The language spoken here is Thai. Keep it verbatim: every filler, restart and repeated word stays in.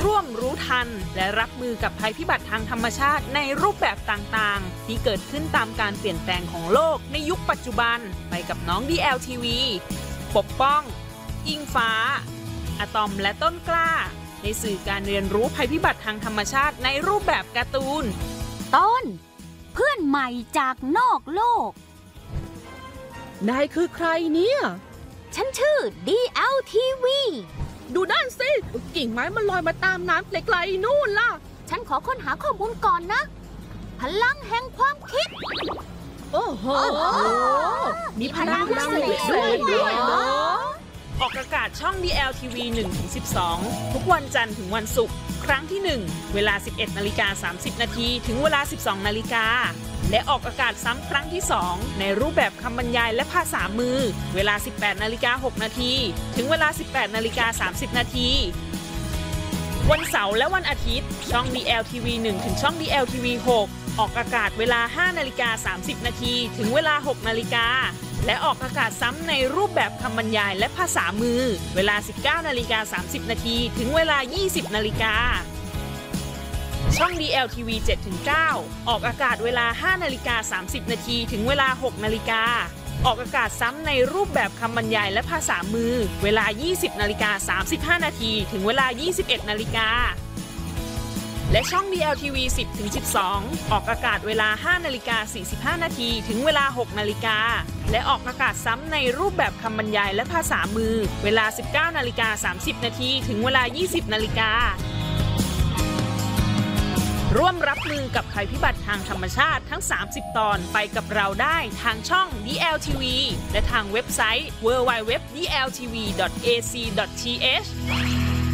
ร่วมรู้ทันและรับมือกับภัยพิบัติทางธรรมชาติในรูปแบบต่างๆที่เกิดขึ้นตามการเปลี่ยนแปลงของโลกในยุคปัจจุบันไปกับน้อง ดี แอล ที วี ปกป้องอิงฟ้าอะตอมและต้นกล้าในสื่อการเรียนรู้ภัยพิบัติทางธรรมชาติในรูปแบบการ์ตูนต้นเพื่อนใหม่จากนอกโลกนายคือใครเนี่ยฉันชื่อ ดี แอล ที วีดูนั่นสิกิ่งไม้มันลอยมาตามน้ำไกลๆนู่นล่ะฉันขอค้นหาข้อมูลก่อนนะพลังแห่งความคิดโอ้โหมีพลังพิเศษด้วยเหรอออกอากาศช่อง ดี แอล ที วี หนึ่งถึงสิบสอง ทุกวันจันทร์ถึงวันศุกร์ครั้งที่หนึ่งเวลา สิบเอ็ดนาฬิกาสามสิบนาทีถึงเวลา สิบสองนาฬิกาและออกอากาศซ้ำครั้งที่สองในรูปแบบคำบรรยายและภาษามือเวลา สิบแปดนาฬิกาหกนาทีถึงเวลา สิบแปดนาฬิกาสามสิบนาทีวันเสาร์และวันอาทิตย์ช่อง ดี แอล ที วี หนึ่งถึงช่อง ดี แอล ที วี หกออกอากาศเวลา ห้านาฬิกาสามสิบนาทีถึงเวลา หกนาฬิกาและออกอากาศซ้ำในรูปแบบคำบรรยายและภาษามือเวลา สิบเก้านาฬิกาสามสิบนาทีถึงเวลา ยี่สิบนาฬิกาช่อง ดี แอล ที วี เจ็ดถึงเก้า ออกอากาศเวลา ห้านาฬิกาสามสิบนาทีถึงเวลา หกนาฬิกาออกอากาศซ้ำในรูปแบบคำบรรยายและภาษามือเวลา ยี่สิบนาฬิกาสามสิบห้านาทีถึงเวลา ยี่สิบเอ็ดนาฬิกาและช่อง ดี แอล ที วี สิบถึงสิบสอง ออกอากาศเวลา ห้านาฬิกาสี่สิบห้านาทีถึงเวลา หกนาฬิกาและออกอากาศซ้ำในรูปแบบคำบรรยายและภาษามือเวลา สิบเก้านาฬิกาสามสิบนาทีถึงเวลา ยี่สิบนาฬิการ่วมรับมือกับภัยพิบัติทางธรรมชาติทั้งสามสิบตอนไปกับเราได้ทางช่อง ดี แอล ที วี และทางเว็บไซต์ ดับเบิลยู ดับเบิลยู ดับเบิลยู ดอท ดี แอล ที วี ดอท เอ ซี ดอท ที เอช